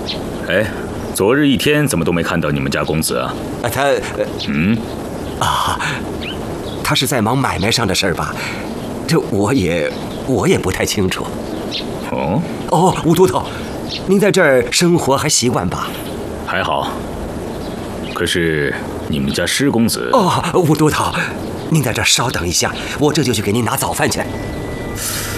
哎，昨日一天怎么都没看到你们家公子啊？ 他是在忙买卖上的事儿吧？这我也不太清楚。哦，吴都头，您在这儿生活还习惯吧？ 还好。可是你们家施公子…… 哦，吴都头，您在这儿稍等一下，我这就去给您拿早饭去。